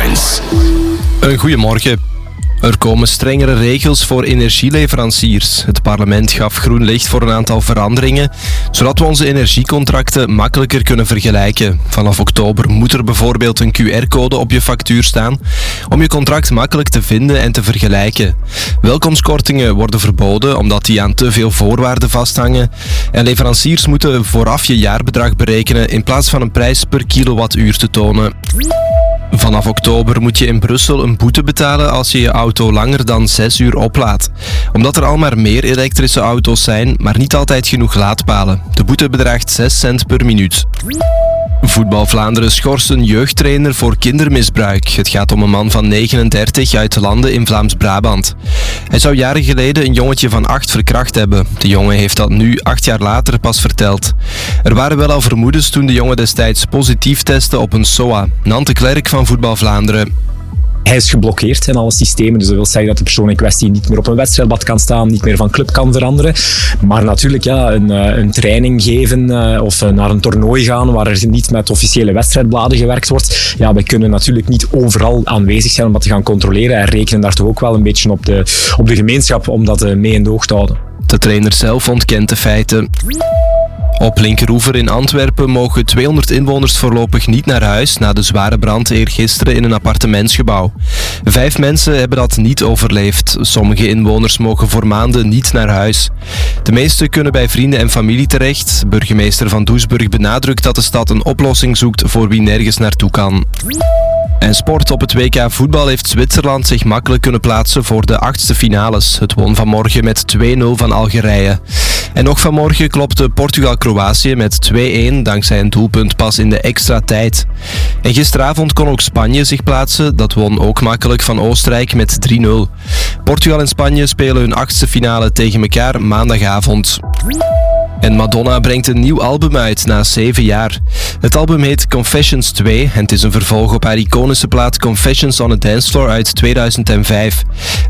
Headlines. Een goeiemorgen. Er komen strengere regels voor energieleveranciers. Het parlement gaf groen licht voor een aantal veranderingen, zodat we onze energiecontracten makkelijker kunnen vergelijken. Vanaf oktober moet er bijvoorbeeld een QR-code op je factuur staan om je contract makkelijk te vinden en te vergelijken. Welkomstkortingen worden verboden omdat die aan te veel voorwaarden vasthangen. En leveranciers moeten vooraf je jaarbedrag berekenen in plaats van een prijs per kilowattuur te tonen. Vanaf oktober moet je in Brussel een boete betalen als je je auto langer dan 6 uur oplaadt. Omdat er al maar meer elektrische auto's zijn, maar niet altijd genoeg laadpalen. De boete bedraagt 6 cent per minuut. Voetbal Vlaanderen schorst een jeugdtrainer voor kindermisbruik. Het gaat om een man van 39 uit Landen in Vlaams-Brabant. Hij zou jaren geleden een jongetje van 8 verkracht hebben. De jongen heeft dat nu 8 jaar later pas verteld. Er waren wel al vermoedens toen de jongen destijds positief testte op een SOA. Nante Klerk van Voetbal Vlaanderen. Hij is geblokkeerd in alle systemen, dus dat wil zeggen dat de persoon in kwestie niet meer op een wedstrijdblad kan staan, niet meer van club kan veranderen. Maar natuurlijk, ja, een training geven of naar een toernooi gaan waar er niet met officiële wedstrijdbladen gewerkt wordt. Ja, wij kunnen natuurlijk niet overal aanwezig zijn om dat te gaan controleren en rekenen daar toch ook wel een beetje op de gemeenschap om dat mee in de oog te houden. De trainer zelf ontkent de feiten. Op Linkeroever in Antwerpen mogen 200 inwoners voorlopig niet naar huis na de zware brand eergisteren in een appartementsgebouw. 5 mensen hebben dat niet overleefd. Sommige inwoners mogen voor maanden niet naar huis. De meesten kunnen bij vrienden en familie terecht. Burgemeester Van Doesburg benadrukt dat de stad een oplossing zoekt voor wie nergens naartoe kan. En sport op het WK voetbal heeft Zwitserland zich makkelijk kunnen plaatsen voor de 8e finales. Het won vanmorgen met 2-0 van Algerije. En nog vanmorgen klopte Portugal-Kroatië met 2-1 dankzij een doelpunt pas in de extra tijd. En gisteravond kon ook Spanje zich plaatsen. Dat won ook makkelijk van Oostenrijk met 3-0. Portugal en Spanje spelen hun 8e finale tegen elkaar maandagavond. En Madonna brengt een nieuw album uit na 7 jaar. Het album heet Confessions 2 en het is een vervolg op haar iconische plaat Confessions on a Dance Floor uit 2005.